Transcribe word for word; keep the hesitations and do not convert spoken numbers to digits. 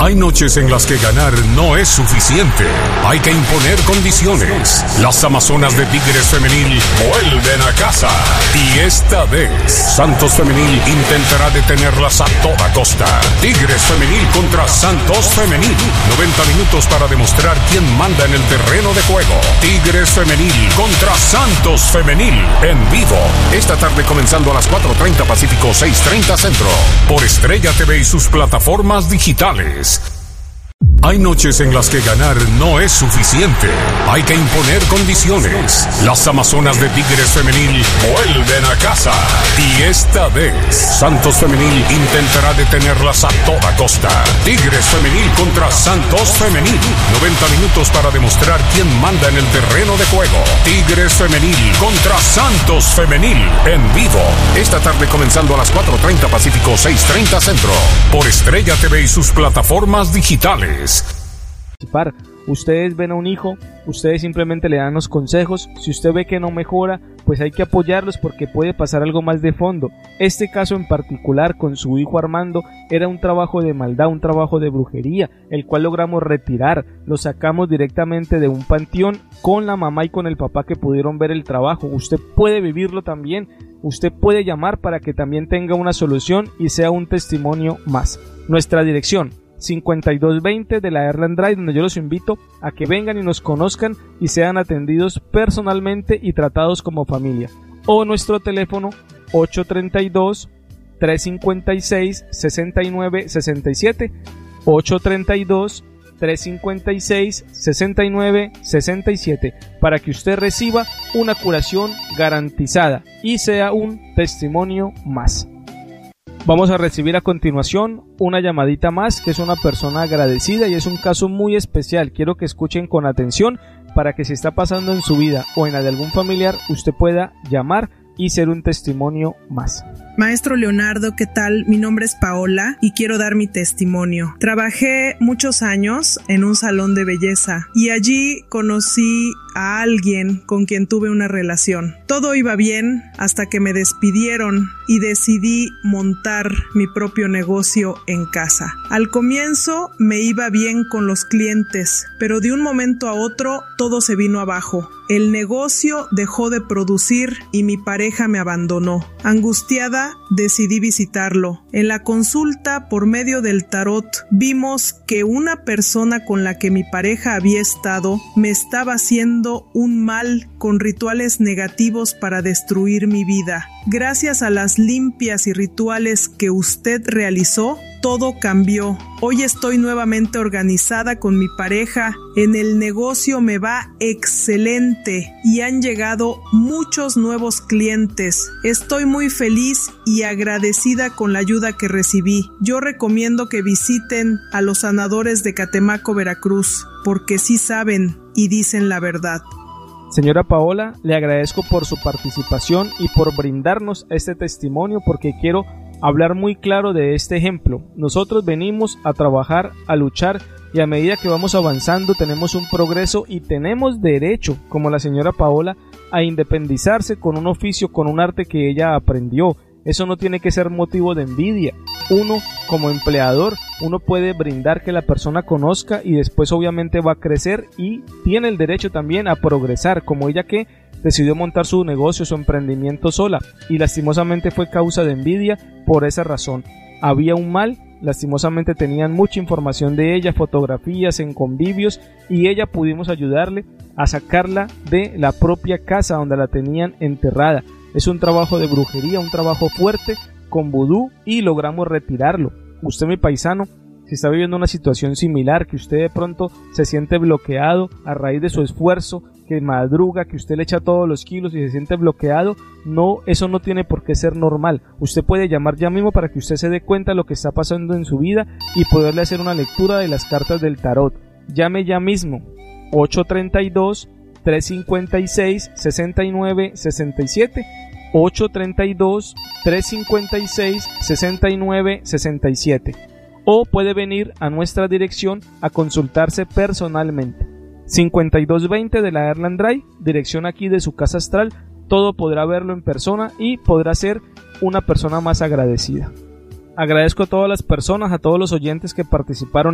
Hay noches en las que ganar no es suficiente. Hay que imponer condiciones. Las Amazonas de Tigres Femenil vuelven a casa. Y esta vez, Santos Femenil intentará detenerlas a toda costa. Tigres Femenil contra Santos Femenil. noventa minutos para demostrar quién manda en el terreno de juego. Tigres Femenil contra Santos Femenil. En vivo. Esta tarde comenzando a las cuatro treinta Pacífico, seis treinta Centro. Por Estrella T V y sus plataformas digitales. Hay noches en las que ganar no es suficiente. Hay que imponer condiciones. Las Amazonas de Tigres Femenil vuelven a casa. Y esta vez, Santos Femenil intentará detenerlas a toda costa. Tigres Femenil contra Santos Femenil. noventa minutos para demostrar quién manda en el terreno de juego. Tigres Femenil contra Santos Femenil. En vivo. Esta tarde comenzando a las cuatro treinta Pacífico, seis treinta Centro. Por Estrella T V y sus plataformas digitales. Ustedes ven a un hijo, ustedes simplemente le dan los consejos. Si usted ve que no mejora, pues hay que apoyarlos porque puede pasar algo más de fondo. Este caso en particular con su hijo Armando era un trabajo de maldad, un trabajo de brujería, el cual logramos retirar. Lo sacamos directamente de un panteón con la mamá y con el papá que pudieron ver el trabajo. Usted puede vivirlo también, usted puede llamar para que también tenga una solución y sea un testimonio más. Nuestra dirección: cincuenta y dos veinte de la Erland Drive, donde yo los invito a que vengan y nos conozcan y sean atendidos personalmente y tratados como familia. O nuestro teléfono ocho tres dos, tres cinco seis, seis nueve seis siete, ocho tres dos, tres cinco seis, seis nueve seis siete, para que usted reciba una curación garantizada y sea un testimonio más. Vamos a recibir a continuación una llamadita más, que es una persona agradecida y es un caso muy especial. Quiero que escuchen con atención para que si está pasando en su vida o en la de algún familiar, usted pueda llamar y ser un testimonio más. Maestro Leonardo, ¿qué tal? Mi nombre es Paola y quiero dar mi testimonio. Trabajé muchos años en un salón de belleza y allí conocí a alguien con quien tuve una relación. Todo iba bien hasta que me despidieron y decidí montar mi propio negocio en casa. Al comienzo me iba bien con los clientes, pero de un momento a otro todo se vino abajo. El negocio dejó de producir y mi pareja me abandonó. Angustiada, decidí visitarlo. En la consulta por medio del tarot vimos que una persona con la que mi pareja había estado me estaba haciendo un mal con rituales negativos para destruir mi vida. Gracias a las limpias y rituales que usted realizó, todo cambió. Hoy estoy nuevamente organizada con mi pareja. En el negocio me va excelente y han llegado muchos nuevos clientes. Estoy muy feliz y agradecida con la ayuda que recibí. Yo recomiendo que visiten a los sanadores de Catemaco, Veracruz, porque sí saben y dicen la verdad. Señora Paola, le agradezco por su participación y por brindarnos este testimonio, porque quiero hablar muy claro de este ejemplo. Nosotros venimos a trabajar, a luchar, y a medida que vamos avanzando tenemos un progreso y tenemos derecho, como la señora Paola, a independizarse con un oficio, con un arte que ella aprendió. Eso no tiene que ser motivo de envidia. Uno, como empleador, uno puede brindar que la persona conozca y después obviamente va a crecer y tiene el derecho también a progresar, como ella que decidió montar su negocio, su emprendimiento sola, y lastimosamente fue causa de envidia por esa razón. Había un mal, lastimosamente tenían mucha información de ella, fotografías en convivios, y ella pudimos ayudarle a sacarla de la propia casa donde la tenían enterrada. Es un trabajo de brujería, un trabajo fuerte con vudú, y logramos retirarlo. Usted, mi paisano, si está viviendo una situación similar, que usted de pronto se siente bloqueado a raíz de su esfuerzo, que madruga, que usted le echa todos los kilos y se siente bloqueado, no, eso no tiene por qué ser normal. Usted puede llamar ya mismo para que usted se dé cuenta de lo que está pasando en su vida y poderle hacer una lectura de las cartas del tarot. Llame ya mismo, ocho tres dos, tres cinco seis, seis nueve seis siete, ocho tres dos, tres cinco seis, seis nueve seis siete, o puede venir a nuestra dirección a consultarse personalmente. cincuenta y dos veinte de la Erland Drive, dirección aquí de su casa astral. Todo podrá verlo en persona y podrá ser una persona más agradecida. Agradezco a todas las personas, a todos los oyentes que participaron